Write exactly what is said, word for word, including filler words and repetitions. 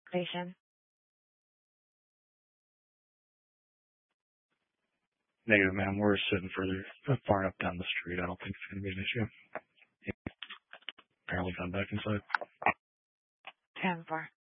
station. Negative, ma'am. We're sitting further far enough down the street. I don't think it's going to be an issue. Apparently gone back inside. ten four.